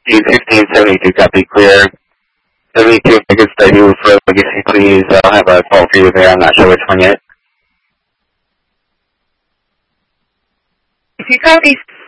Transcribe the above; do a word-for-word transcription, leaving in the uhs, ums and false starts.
fifteen seventy-two, copy, clear. seventy-two, if I could stay you for legacy, please. I'll have a call for you there. I'm not sure which one yet. If you copy